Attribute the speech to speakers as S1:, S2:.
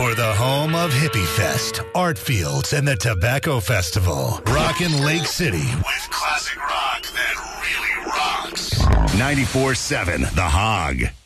S1: for the home of Hippie Fest, Art Fields, and the Tobacco Festival. Rockin' Lake City with classic rock that really rocks. 94.7 The Hog.